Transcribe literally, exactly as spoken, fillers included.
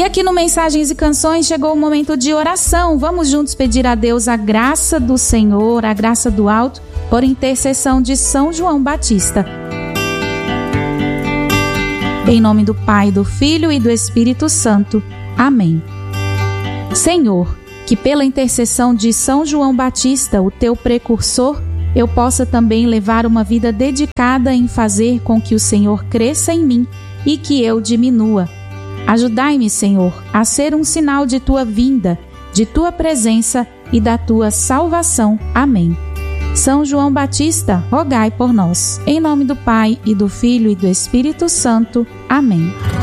E aqui no Mensagens e Canções chegou o momento de oração. Vamos juntos pedir a Deus a graça do Senhor, a graça do alto, por intercessão de São João Batista. Em nome do Pai, do Filho e do Espírito Santo. Amém. Senhor, que pela intercessão de São João Batista, o teu precursor, eu possa também levar uma vida dedicada em fazer com que o Senhor cresça em mim e que eu diminua. Ajudai-me, Senhor, a ser um sinal de tua vinda, de tua presença e da tua salvação. Amém. São João Batista, rogai por nós. Em nome do Pai, e do Filho e do Espírito Santo. Amém.